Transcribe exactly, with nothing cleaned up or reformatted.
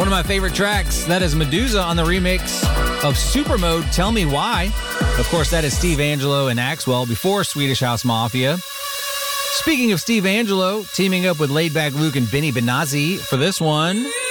One of my favorite tracks, that is Medusa on the remix of Supermode, Tell Me Why. Of course, that is Steve Angelo and Axwell before Swedish House Mafia. Speaking of Steve Angelo, teaming up with Laidback Luke and Benny Benazzi for this one.